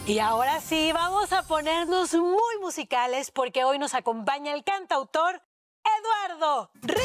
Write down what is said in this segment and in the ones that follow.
Y ahora sí, vamos a ponernos muy musicales porque hoy nos acompaña el cantautor Eduardo Ríos.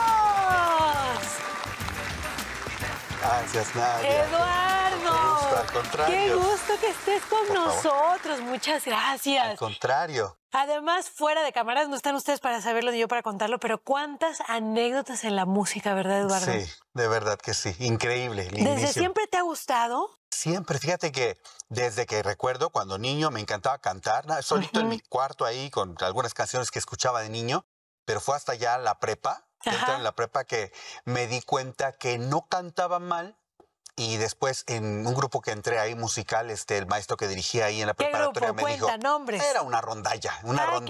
Gracias, Nadia. Eduardo. Qué gusto, al contrario. Qué gusto que estés con nosotros. Muchas gracias. Al contrario. Además, fuera de cámaras, no están ustedes para saberlo ni yo para contarlo, pero cuántas anécdotas en la música, ¿verdad, Eduardo? Sí, de verdad que sí. Increíble, ¿Desde lindísimo. siempre te ha gustado? Siempre, fíjate que desde que recuerdo, cuando niño me encantaba cantar, solito en mi cuarto ahí con algunas canciones que escuchaba de niño, pero fue hasta ya la prepa, dentro en la prepa que me di cuenta que no cantaba mal. Y después en un grupo que entré ahí musical, el maestro que dirigía ahí en la preparatoria me dijo, nombres. era una rondalla,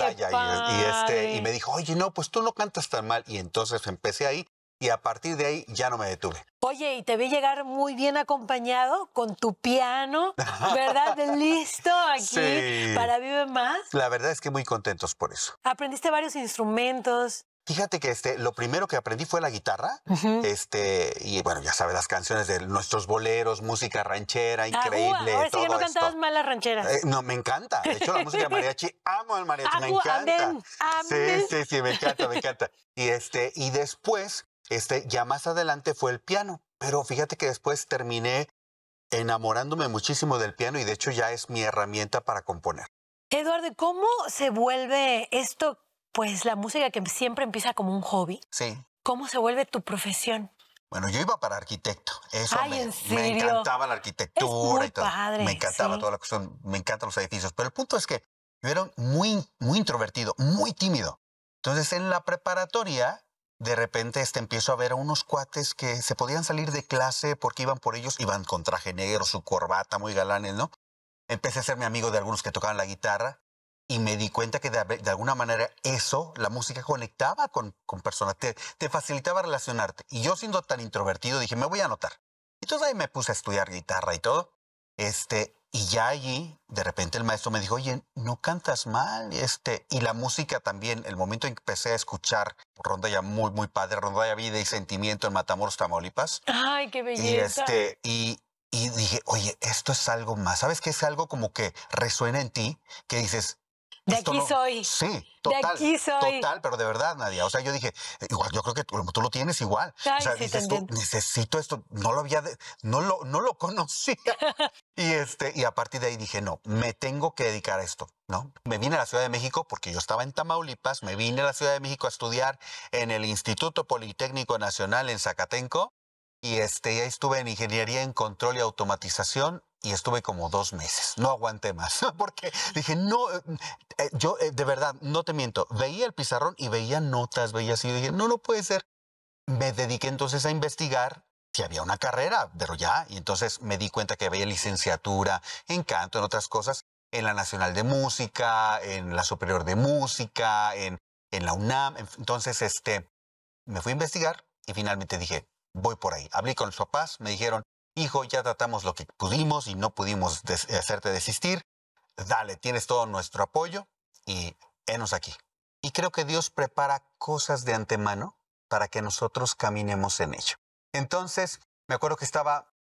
y me dijo, oye, no, pues tú no cantas tan mal. Y entonces empecé ahí y a partir de ahí ya no me detuve. Oye, y te vi llegar muy bien acompañado con tu piano, ¿verdad? Listo aquí para Vive Más. La verdad es que muy contentos por eso. Aprendiste varios instrumentos. Fíjate que lo primero que aprendí fue la guitarra, y bueno, ya sabes, las canciones de nuestros boleros, música ranchera, increíble. Ahora sí que no cantabas mal las rancheras. No, me encanta. De hecho, la música de mariachi, amo el mariachi, me encanta. Amén. Sí, me encanta. Y después, ya más adelante fue el piano. Pero fíjate que después terminé enamorándome muchísimo del piano y de hecho ya es mi herramienta para componer. Eduardo, ¿cómo se vuelve esto? Pues la música que siempre empieza como un hobby. Sí. ¿Cómo se vuelve tu profesión? Bueno, yo iba para arquitecto. Eso ¿en serio? me encantaba la arquitectura y todo. Padre, me encantaba toda la cuestión, me encantan los edificios. Pero el punto es que yo era muy introvertido, muy tímido. Entonces en la preparatoria, de repente empiezo a ver a unos cuates que se podían salir de clase porque iban por ellos, iban con traje negro, su corbata, muy galanes, ¿no? Empecé a hacerme amigo de algunos que tocaban la guitarra. Y me di cuenta que de alguna manera la música conectaba con personas, te facilitaba relacionarte. Y yo siendo tan introvertido dije, me voy a anotar. Entonces ahí me puse a estudiar guitarra y todo. Y ya allí, de repente el maestro me dijo, oye, no cantas mal. Y la música también, el momento en que empecé a escuchar rondalla muy padre, rondalla Vida y Sentimiento en Matamoros, Tamaulipas. ¡Ay, qué belleza! Y dije, oye, esto es algo más. ¿Sabes qué? Es algo como que resuena en ti, que dices, de aquí soy. Sí, total. De aquí soy. Total, pero de verdad, Nadia. O sea, yo dije, igual, yo creo que tú lo tienes igual. Ay, o sea, sí, dices tú, necesito esto. No lo conocía. y a partir de ahí dije, no, me tengo que dedicar a esto, ¿no? Me vine a la Ciudad de México porque yo estaba en Tamaulipas, me vine a la Ciudad de México a estudiar en el Instituto Politécnico Nacional en Zacatenco. Y ahí estuve en Ingeniería en Control y Automatización y estuve como 2 meses. No aguanté más porque dije, no, yo de verdad, no te miento, veía el pizarrón y veía notas, veía así, y dije, no puede ser. Me dediqué entonces a investigar si había una carrera, pero ya, y entonces me di cuenta que había licenciatura en canto, en otras cosas, en la Nacional de Música, en la Superior de Música, en la UNAM. Entonces, me fui a investigar y finalmente dije, voy por ahí. Hablé con los papás, me dijeron, hijo, ya tratamos lo que pudimos y no pudimos hacerte desistir. Dale, tienes todo nuestro apoyo y henos aquí. Y creo que Dios prepara cosas de antemano para que nosotros caminemos en ello. Entonces, me acuerdo que estaba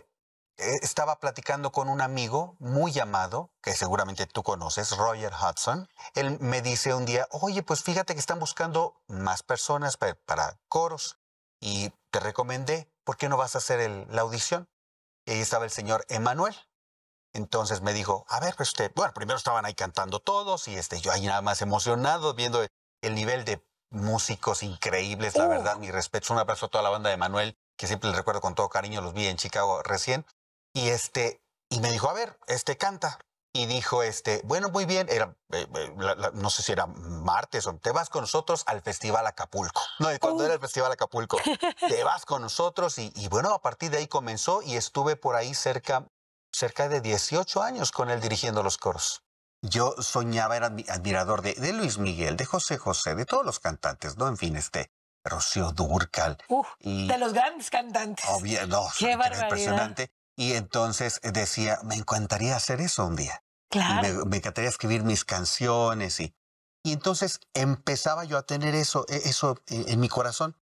platicando con un amigo muy amado, que seguramente tú conoces, Roger Hudson. Él me dice un día, oye, pues fíjate que están buscando más personas para coros. Y te recomendé, ¿por qué no vas a hacer la audición? Y ahí estaba el señor Emanuel. Entonces me dijo, a ver, pues bueno, primero estaban ahí cantando todos y yo ahí nada más emocionado viendo el nivel de músicos increíbles, la verdad, mi respeto. Un abrazo a toda la banda de Emanuel, que siempre les recuerdo con todo cariño, los vi en Chicago recién. Y me dijo, a ver, canta. Y dijo, bueno, muy bien, era, no sé si era martes o te vas con nosotros al Festival Acapulco. No, cuando era el Festival Acapulco, te vas con nosotros y bueno, a partir de ahí comenzó y estuve por ahí cerca de 18 años con él dirigiendo los coros. Yo soñaba, era admirador de Luis Miguel, de José José, de todos los cantantes, ¿no? En fin, Rocío Dúrcal. De los grandes cantantes. Obvio, no, qué barbaridad. Impresionante. Y entonces decía, me encantaría hacer eso un día. Claro. Me encantaría escribir mis canciones. Y entonces empezaba yo a tener eso en mi corazón.